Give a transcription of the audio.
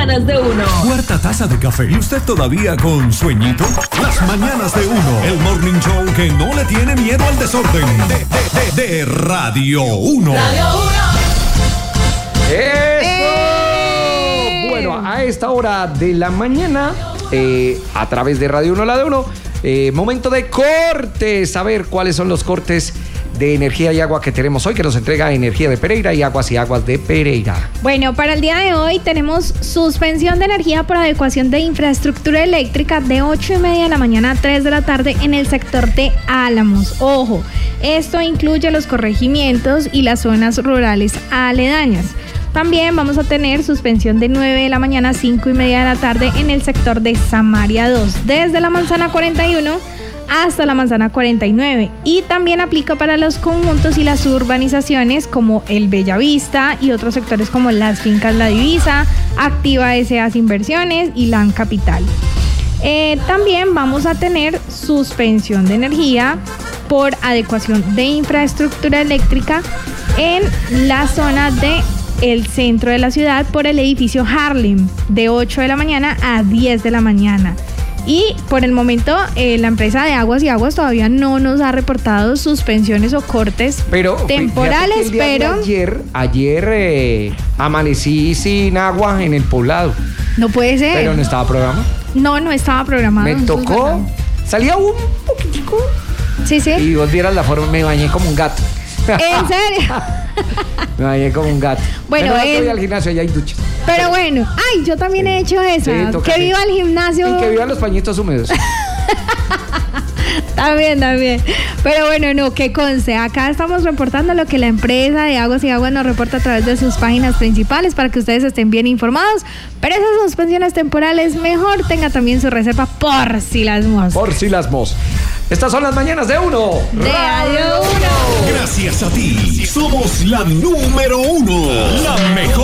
mañanas de uno. Cuarta taza de café y usted todavía con sueñito. Las mañanas de uno. El morning show que no le tiene miedo al desorden. De Radio 1. Radio 1. ¡Eso! Bueno, a esta hora de la mañana, a través de Radio 1, la de 1, momento de cortes. A ver cuáles son los cortes de energía y agua que tenemos hoy, que nos entrega Energía de Pereira y Aguas de Pereira. Bueno, para el día de hoy tenemos suspensión de energía por adecuación de infraestructura eléctrica de 8:30 de la mañana a 3 de la tarde en el sector de Álamos. Ojo, esto incluye los corregimientos y las zonas rurales aledañas. También vamos a tener suspensión de 9 de la mañana a 5:30 de la tarde en el sector de Samaria 2, desde la manzana 41 hasta la manzana 49, y también aplica para los conjuntos y las urbanizaciones como el Bellavista y otros sectores como las fincas La Divisa, Activa S.A. Inversiones y LAN Capital. También vamos a tener suspensión de energía por adecuación de infraestructura eléctrica en la zona de el centro de la ciudad por el edificio Harlem de 8 de la mañana a 10 de la mañana. Y por el momento la empresa de Aguas y Aguas todavía no nos ha reportado suspensiones o cortes temporales, pero ayer amanecí sin agua en el poblado. No puede ser. Pero no estaba programado. No estaba programado. Me tocó, salía un poquitico. Sí. Y vos vieras la forma, me bañé como un gato. ¿En serio? Me bañé como un gato. Bueno, voy al gimnasio, allá hay duchas. Pero bueno, yo también he hecho eso. Sí, que viva el gimnasio. Y que vivan los pañitos húmedos. También. Pero bueno, no, que conste. Acá estamos reportando lo que la empresa de Aguas y Aguas nos reporta a través de sus páginas principales para que ustedes estén bien informados. Pero esas suspensiones temporales, mejor tenga también su reserva por si las mos. Estas son las mañanas de uno. De Radio 1. Gracias a ti. Somos la número 1. La mejor.